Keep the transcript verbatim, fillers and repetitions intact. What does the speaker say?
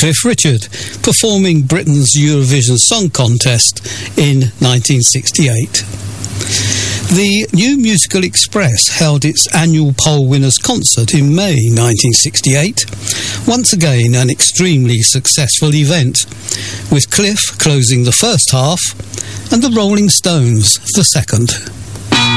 Cliff Richard, performing Britain's Eurovision Song Contest in nineteen sixty-eight. The New Musical Express held its annual Poll Winners concert in May nineteen sixty-eight, once again an extremely successful event, with Cliff closing the first half and the Rolling Stones the second.